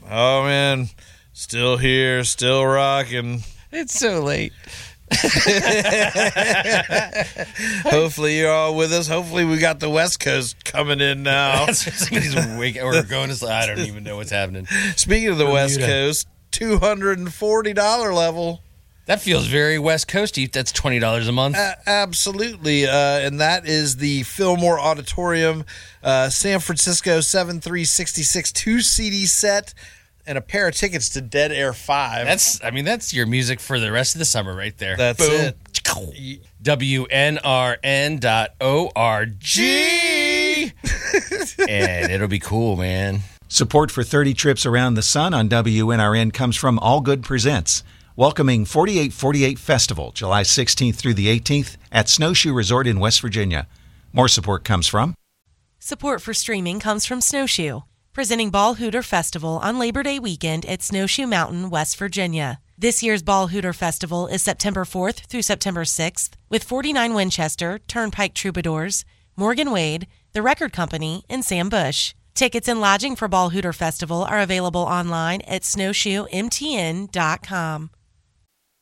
Oh, man. Still here, still rocking. It's so late. Hopefully you're all with us. Hopefully we got the West Coast coming in now. Somebody's awake or going to. I don't even know what's happening. Speaking of the West Coast, $240 level. That feels very West Coasty. That's $20 a month. Absolutely. And that is the Fillmore Auditorium, San Francisco 7366 2-CD set, and a pair of tickets to Dead Air 5. That's your music for the rest of the summer right there. That's Boom. it. WNRN.org. And it'll be cool, man. Support for 30 Trips Around the Sun on WNRN comes from All Good Presents, welcoming 4848 Festival, July 16th through the 18th at Snowshoe Resort in West Virginia. More support comes from... Support for streaming comes from Snowshoe, presenting Ball Hooter Festival on Labor Day weekend at Snowshoe Mountain, West Virginia. This year's Ball Hooter Festival is September 4th through September 6th with 49 Winchester, Turnpike Troubadours, Morgan Wade, The Record Company, and Sam Bush. Tickets and lodging for Ball Hooter Festival are available online at snowshoemtn.com.